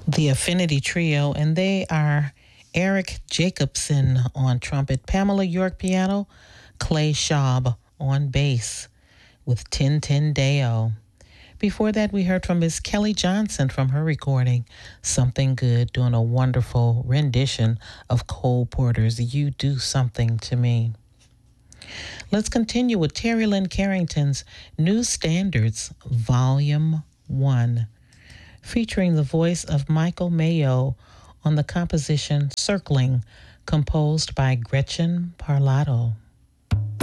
the Affinity Trio, and they are Eric Jacobson on trumpet, Pamela York piano, Clay Schaub on bass with Tin Tin Deo. Before that, we heard from Miss Kelly Johnson from her recording, Something Good, doing a wonderful rendition of Cole Porter's You Do Something to Me. Let's continue with Terry Lynn Carrington's New Standards, Volume 1, featuring the voice of Michael Mayo on the composition Circling, composed by Gretchen Parlato.